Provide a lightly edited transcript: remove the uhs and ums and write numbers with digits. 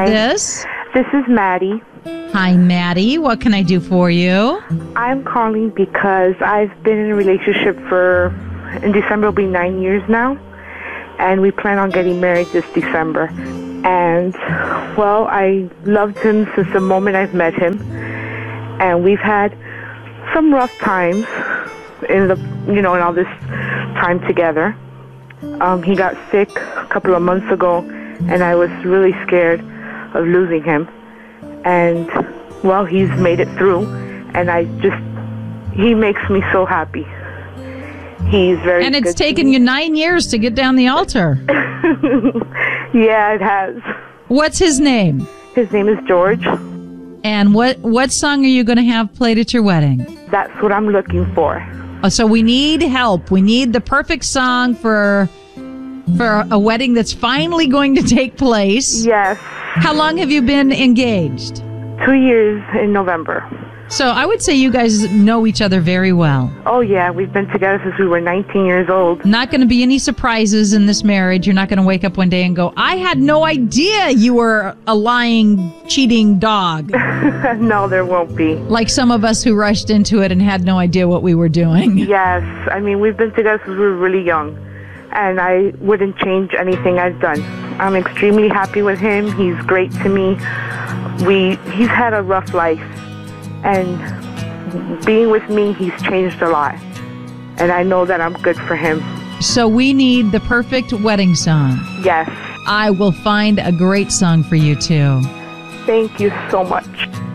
Hi. this? This is Maddie. Hi, Maddie. What can I do for you? I'm calling because I've been in a relationship in December will be 9 years now, and we plan on getting married this December. And, well, I loved him since the moment I've met him, and we've had some rough times in all this time together. He got sick a couple of months ago, and I was really scared of losing him. And, well, he's made it through, and he makes me so happy. He's very And it's good taken you 9 years to get down the altar. Yeah, it has. What's his name? His name is George. And what song are you going to have played at your wedding? That's what I'm looking for. So we need help. We need the perfect song for a wedding that's finally going to take place. Yes. How long have you been engaged? 2 years in November. So I would say you guys know each other very well. Oh, yeah. We've been together since we were 19 years old. Not going to be any surprises in this marriage. You're not going to wake up one day and go, I had no idea you were a lying, cheating dog. No, there won't be. Like some of us who rushed into it and had no idea what we were doing. Yes. I mean, we've been together since we were really young, and I wouldn't change anything I've done. I'm extremely happy with him. He's great to me. He's had a rough life, and being with me, he's changed a lot. And I know that I'm good for him. So we need the perfect wedding song. Yes. I will find a great song for you too. Thank you so much.